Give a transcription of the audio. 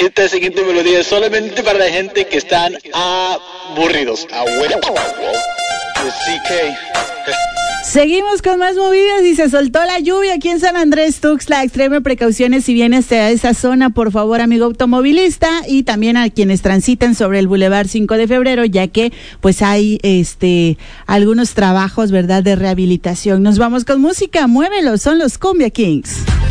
Esta siguiente melodía es solamente para la gente que están aburridos. Seguimos con más movidas y se soltó la lluvia aquí en San Andrés Tuxtla. Extreme precauciones si vienes a esa zona, por favor, amigo automovilista, y también a quienes transitan sobre el Boulevard 5 de Febrero, ya que pues hay algunos trabajos, ¿verdad?, de rehabilitación. Nos vamos con música, muévelo, son los Cumbia Kings.